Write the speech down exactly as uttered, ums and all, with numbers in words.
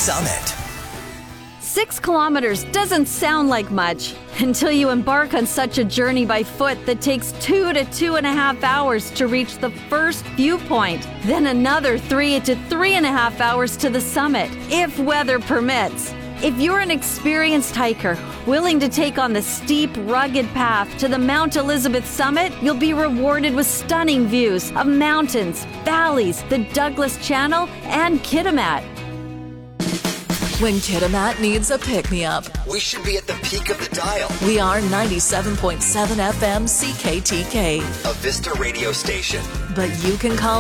Summit. Six kilometers doesn't sound like much until you embark on such a journey by foot that takes two to two and a half hours to reach the first viewpoint, then another three to three and a half hours to the summit, if weather permits. If you're an experienced hiker willing to take on the steep, rugged path to the Mount Elizabeth summit, you'll be rewarded with stunning views of mountains, valleys, the Douglas Channel, and Kitimat. When Kitimat needs a pick-me-up, We should be at the peak of the dial. we are ninety-seven point seven F M C K T K. A Vista radio station. But you can call